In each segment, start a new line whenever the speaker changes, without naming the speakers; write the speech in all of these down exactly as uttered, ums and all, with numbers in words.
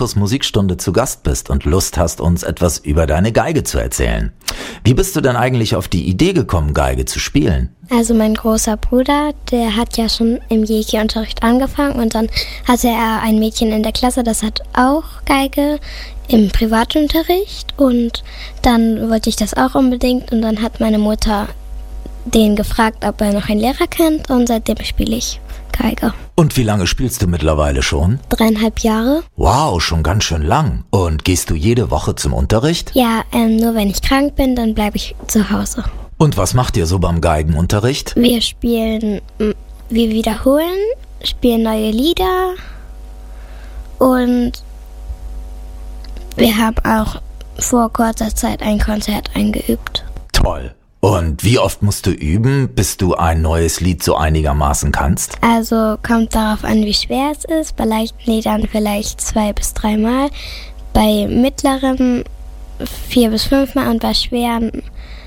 Mirkus Musikstunde zu Gast bist und Lust hast, uns etwas über deine Geige zu erzählen. Wie bist du denn eigentlich auf die Idee gekommen, Geige zu spielen?
Also mein großer Bruder, der hat ja schon im Jeki-Unterricht angefangen und dann hatte er ein Mädchen in der Klasse, das hat auch Geige im Privatunterricht und dann wollte ich das auch unbedingt und dann hat meine Mutter den gefragt, ob er noch einen Lehrer kennt und seitdem spiele ich Geige.
Und wie lange spielst du mittlerweile schon?
Dreieinhalb Jahre.
Wow, schon ganz schön lang. Und gehst du jede Woche zum Unterricht?
Ja, ähm, nur wenn ich krank bin, dann bleibe ich zu Hause.
Und was macht ihr so beim Geigenunterricht?
Wir spielen, wir wiederholen, spielen neue Lieder und wir haben auch vor kurzer Zeit ein Konzert eingeübt.
Toll. Und wie oft musst du üben, bis du ein neues Lied so einigermaßen kannst?
Also kommt darauf an, wie schwer es ist. Bei leichten Liedern vielleicht zwei bis dreimal. Bei mittleren vier bis fünfmal und bei schweren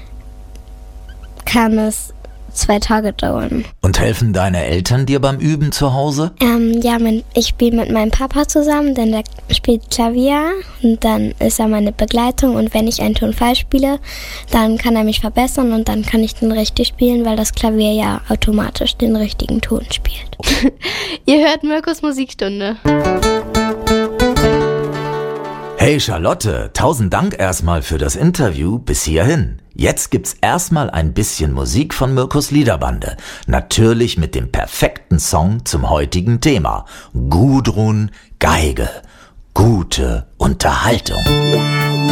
kann es zwei Tage dauern.
Und helfen deine Eltern dir beim Üben zu Hause?
Ähm, ja, mein, ich spiele mit meinem Papa zusammen, denn der spielt Klavier und dann ist er meine Begleitung und wenn ich einen Ton falsch spiele, dann kann er mich verbessern und dann kann ich den richtig spielen, weil das Klavier ja automatisch den richtigen Ton spielt.
Ihr hört Mirkus Musikstunde.
Hey Charlotte, tausend Dank erstmal für das Interview bis hierhin. Jetzt gibt's erstmal ein bisschen Musik von Mirkus Liederbande. Natürlich mit dem perfekten Song zum heutigen Thema. Gudrun Geige. Gute Unterhaltung.